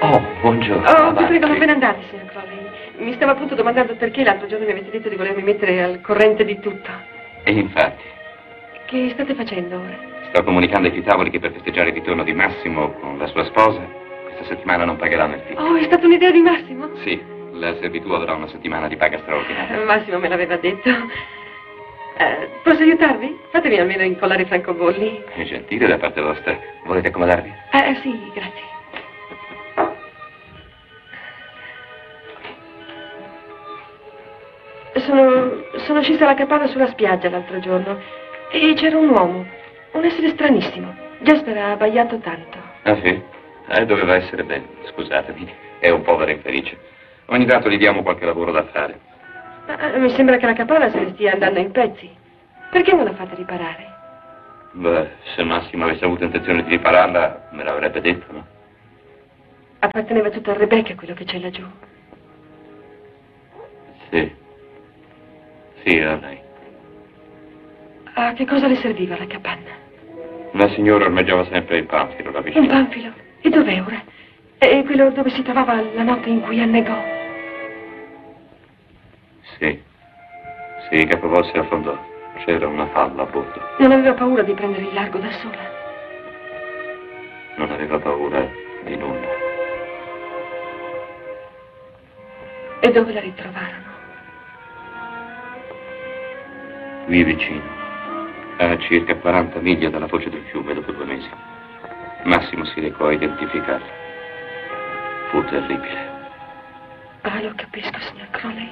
Oh, buongiorno. Oh, vi prego, non ve ne andate, signor Crowley. Mi stavo appunto domandando perché l'altro giorno mi avete detto di volermi mettere al corrente di tutto. E infatti. Che state facendo ora? Sto comunicando ai più tavoli che per festeggiare il ritorno di Massimo con la sua sposa, questa settimana non pagheranno il figlio. Oh, è stata un'idea di Massimo? Sì, la servitù avrà una settimana di paga straordinaria. Massimo me l'aveva detto. Posso aiutarvi? Fatemi almeno incollare i francobolli. È gentile da parte vostra. Volete accomodarvi? Sì, grazie. Sono scesa alla capanna sulla spiaggia l'altro giorno e c'era un uomo, un essere stranissimo. Jasper ha abbaiato tanto. Ah sì? Doveva essere bene, scusatemi. È un povero infelice. Ogni tanto gli diamo qualche lavoro da fare. Mi sembra che la capanna se ne stia andando in pezzi. Perché non la fate riparare? Beh, se Massimo avesse avuto intenzione di ripararla, me l'avrebbe detto, no? Apparteneva tutto a Rebecca quello che c'è laggiù. Sì. Sì, a lei. A che cosa le serviva la capanna? La signora ormeggiava sempre il panfilo, la vicina. Un panfilo? E dov'è ora? È quello dove si trovava la notte in cui annegò? Sì. Sì, capovolse e affondò. C'era una falla a bordo. Non aveva paura di prendere il largo da sola? Non aveva paura di nulla. E dove la ritrovarono? Qui vicino, a circa 40 miglia dalla foce del fiume dopo 2 mesi. Massimo si recò a identificarla. Fu terribile. Lo capisco, signor Crowley.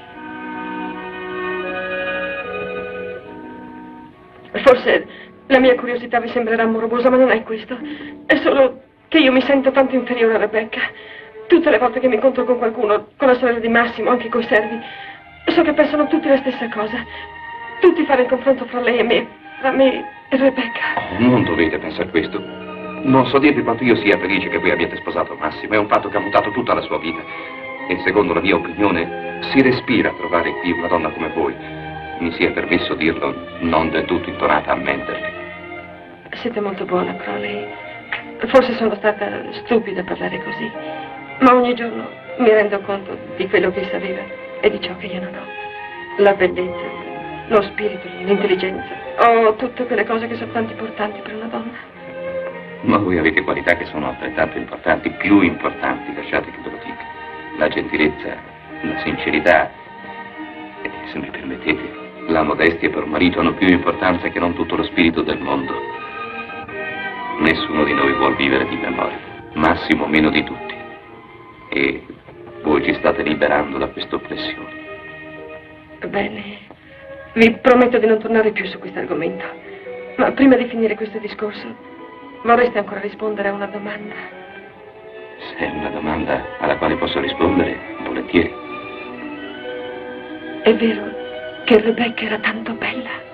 Forse la mia curiosità vi sembrerà morbosa, ma non è questo. È solo che io mi sento tanto inferiore a Rebecca. Tutte le volte che mi incontro con qualcuno, con la sorella di Massimo, anche coi servi, so che pensano tutti la stessa cosa. Tutti fanno il confronto fra lei e me, tra me e Rebecca. Oh, non dovete pensare questo. Non so dirvi quanto io sia felice che voi abbiate sposato Massimo. È un fatto che ha mutato tutta la sua vita. E secondo la mia opinione, si respira trovare qui una donna come voi. Mi sia permesso dirlo, non del tutto intonata a mentervi. Siete molto buona, Crowley. Forse sono stata stupida a parlare così, ma ogni giorno mi rendo conto di quello che essa aveva e di ciò che io non ho. La bellezza, lo spirito, l'intelligenza. Ho tutte quelle cose che sono tanto importanti per una donna. Ma voi avete qualità che sono altrettanto importanti, più importanti, lasciate che ve lo dica. La gentilezza, la sincerità e, se mi permettete, la modestia per un marito hanno più importanza che non tutto lo spirito del mondo. Nessuno di noi vuol vivere di memoria, Massimo meno di tutti. E voi ci state liberando da questa oppressione. Bene, vi prometto di non tornare più su questo argomento. Ma prima di finire questo discorso, vorreste ancora rispondere a una domanda? Se è una domanda alla quale posso rispondere, volentieri. È vero che Rebecca era tanto bella?